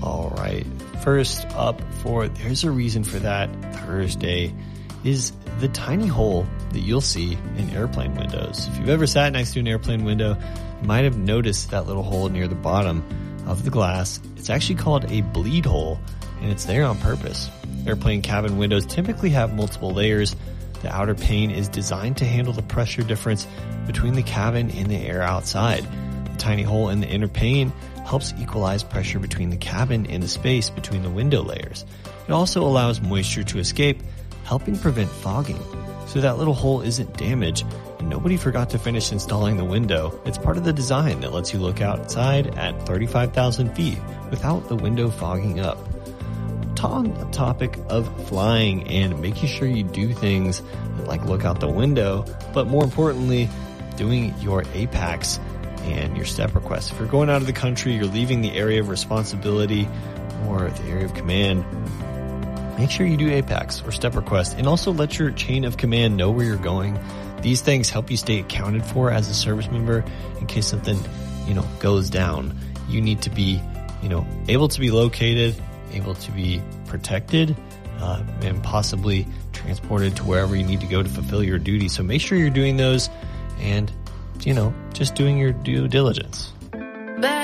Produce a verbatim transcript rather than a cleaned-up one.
All right. First up for There's a Reason for That Thursday is the tiny hole that you'll see in airplane windows. If you've ever sat next to an airplane window, you might have noticed that little hole near the bottom of the glass. It's actually called a bleed hole, and it's there on purpose. Airplane cabin windows typically have multiple layers. The outer pane is designed to handle the pressure difference between the cabin and the air outside. The tiny hole in the inner pane helps equalize pressure between the cabin and the space between the window layers. It also allows moisture to escape, helping prevent fogging. So that little hole isn't damaged, and nobody forgot to finish installing the window. It's part of the design that lets you look outside at thirty-five thousand feet without the window fogging up. On the topic of flying and making sure you do things like look out the window, but more importantly, doing your A PACs and your step requests. If you're going out of the country, you're leaving the area of responsibility or the area of command, make sure you do A PACs or step requests, and also let your chain of command know where you're going. These things help you stay accounted for as a service member in case something, you know, goes down. You need to be, you know, able to be located, able to be protected, uh, and possibly transported to wherever you need to go to fulfill your duty. So make sure you're doing those and, you know, just doing your due diligence.